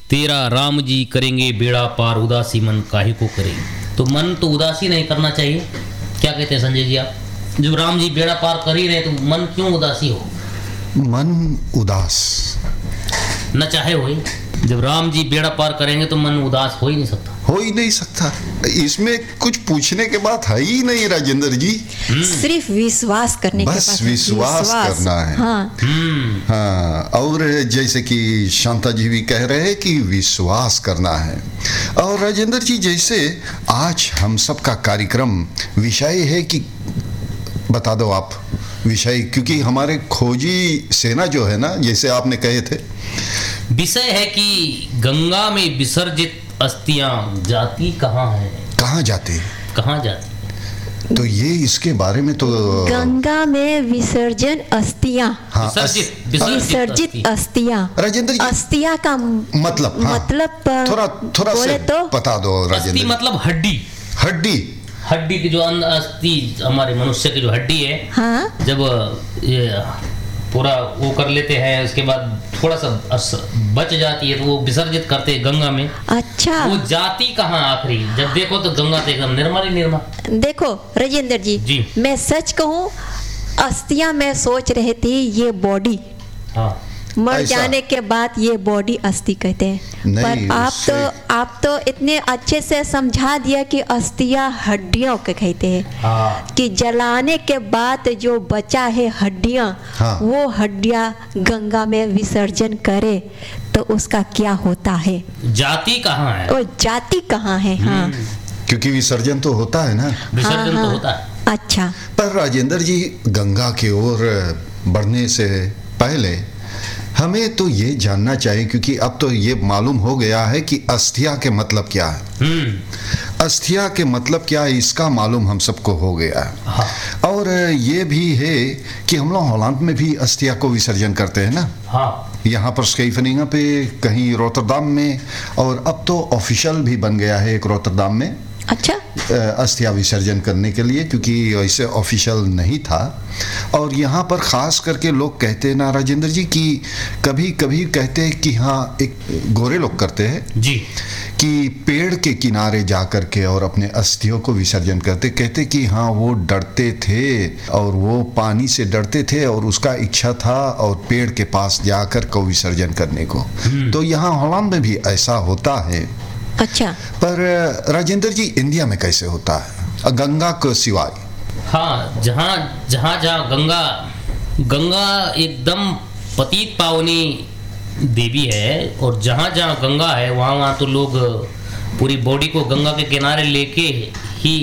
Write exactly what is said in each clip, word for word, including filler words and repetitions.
तेरा राम जी करेंगे बेड़ा पार, उदासी मन काहे को करे। तो मन तो उदासी नहीं करना चाहिए। क्या कहते हैं संजय जी आप? जब राम जी बेड़ा पार कर ही रहे तो मन क्यों उदासी हो? मन उदास न चाहे हो ही। जब राम जी बेड़ा पार करेंगे तो मन उदास हो ही नहीं सकता। हो ही नहीं सकता। इसमें कुछ पूछने के बात है ही नहीं राजेंद्र जी। सिर्फ विश्वास करने के बस विश्वास, विश्वास करना है। हाँ। हाँ, और जैसे कि शांता जी भी कह रहे हैं कि विश्वास करना है। और राजेंद्र जी, जैसे आज हम सब का कार्यक्रम विषय है कि बता दो आप विषय, क्योंकि हमारे खोजी सेना जो है ना, जैसे आपने कहे थे, विषय है कि गंगा में विसर्जित अस्थियां जाती कहाँ है? कहाँ जाती है? कहाँ जाती? तो ये इसके बारे में तो गंगा में विसर्जन अस्थियां। हाँ, विसर्जित विसर्जित अस्थियां। राजेंद्र जी, अस्थियां का मतलब हाँ, मतलब थोड़ा थोड़ा बोले तो बता दो राजेंद्र। अस्थि मतलब हड्डी। हड्डी हड्डी की जो अस्थि, हमारे मनुष्य की जो हड्डी है, हाँ? जब ये पूरा वो कर लेते हैं, उसके बाद थोड़ा सा बच जाती है तो वो विसर्जित करते हैं गंगा में। अच्छा, वो जाती कहाँ आखिरी? जब देखो तो गंगा तो एकदम निर्मल ही निर्मल। देखो राजेंद्र जी, जी, मैं सच कहूँ, अस्थियां मैं सोच रही थी ये बॉडी, हाँ, मर जाने के बाद ये बॉडी अस्थि कहते हैं। पर आप तो आप तो इतने अच्छे से समझा दिया कि अस्थियां हड्डियों के कहते हैं। हाँ। कि जलाने के बाद जो बचा है हड्डियां, हाँ, वो हड्डियां गंगा में विसर्जन करे तो उसका क्या होता है? जाति कहाँ है? वो जाति कहाँ है? हाँ, क्योंकि विसर्जन तो होता है ना, विसर्जन हाँ, तो होता है। अच्छा, पर राजेंद्र जी, गंगा की ओर बढ़ने से पहले हमें तो ये जानना चाहिए, क्योंकि अब तो ये मालूम हो गया है कि अस्थिया के मतलब क्या है। अस्थिया के मतलब क्या है इसका मालूम हम सबको हो गया है। हाँ। और ये भी है कि हम लोग हॉलैंड में भी अस्थिया को विसर्जन करते हैं ना। हाँ। यहाँ पर स्केफनिंगा पे, कहीं रोटरडाम में, और अब तो ऑफिशियल भी बन गया है एक रोटरडाम में। अच्छा, अस्थिया विसर्जन करने के लिए, क्योंकि ऐसे ऑफिशियल नहीं था। और यहाँ पर ख़ास करके लोग कहते हैं ना राजेंद्र जी कि कभी कभी कहते हैं कि हाँ, एक गोरे लोग करते हैं जी कि पेड़ के किनारे जा कर के और अपने अस्थियों को विसर्जन करते, कहते कि हाँ वो डरते थे और वो पानी से डरते थे और उसका इच्छा था और पेड़ के पास जाकर को विसर्जन करने को। तो यहाँ हॉलैंड में भी ऐसा होता है। अच्छा, पर राजेंद्र जी, इंडिया में कैसे होता है गंगा को सिवाय? हाँ, जहाँ जहाँ जहाँ गंगा गंगा एकदम पतित पावनी देवी है, और जहाँ जहाँ गंगा है वहाँ वहाँ तो लोग पूरी बॉडी को गंगा के किनारे लेके ही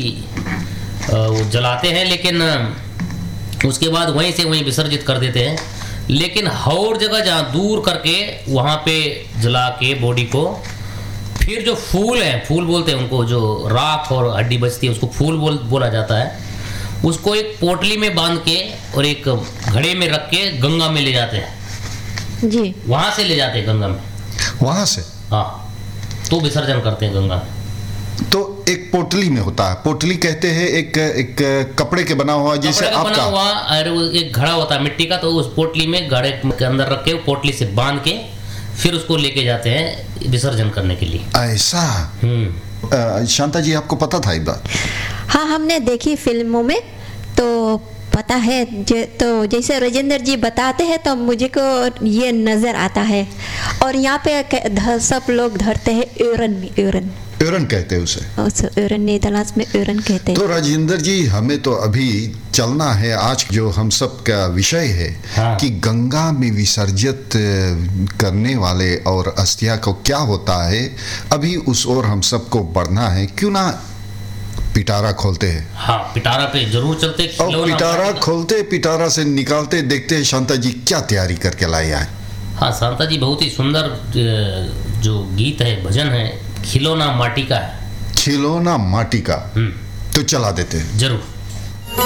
वो जलाते हैं, लेकिन उसके बाद वहीं से वहीं विसर्जित कर देते हैं। लेकिन और जगह जहाँ दूर करके वहाँ पे जला के बॉडी को, फिर जो फूल है, फूल बोलते हैं उनको, जो राख और हड्डी बचती है उसको फूल बोल बोला जाता है, उसको एक पोटली में बांध के और एक घड़े में रख के गंगा में ले जाते हैं जी। वहां से ले जाते हैं गंगा में, वहां से, हाँ, तो विसर्जन करते हैं गंगा में। तो एक पोटली में होता है, पोटली कहते हैं एक एक कपड़े के बना हुआ, जैसे आपका बना हुआ, और एक घड़ा होता है मिट्टी का, तो उस पोटली में घड़े के अंदर रख के पोटली से बांध के फिर उसको लेके जाते हैं विसर्जन करने के लिए। ऐसा? हम्म। शांता जी, आपको पता था ये बात? हाँ, हमने देखी फिल्मों में तो पता है। तो जैसे राजेंद्र जी बताते हैं तो मुझे को ये नजर आता है। और यहाँ पे सब लोग धरते हैं यूरन में, यूरन यूरन कहते हैं उसे, यूरन नीदरलैंड्स में यूरन कहते हैं। तो राजेंद्र जी, हमें तो अभी चलना है, आज जो हम सब का विषय है, हाँ, कि गंगा में विसर्जित करने वाले और अस्थिया को क्या होता है, अभी उस ओर हम सबको बढ़ना है। क्यों ना पिटारा खोलते हैं? हाँ, पिटारा पे जरूर चलते। और पिटारा खोलते, पिटारा से निकालते, देखते हैं शांता जी क्या तैयारी करके लाई है। हाँ, शांता जी बहुत ही सुंदर जो गीत है, भजन है, खिलौना माटी का है। खिलौना माटी का, तो चला देते हैं जरूर।